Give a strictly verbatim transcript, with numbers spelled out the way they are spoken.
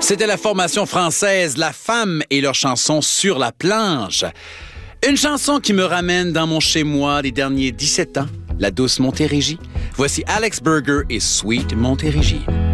C'était la formation française La Femme et leur chanson Sur la planche. Une chanson qui me ramène dans mon chez-moi des derniers dix-sept ans, la douce Montérégie. Voici Alex Burger et Sweet Montérégie.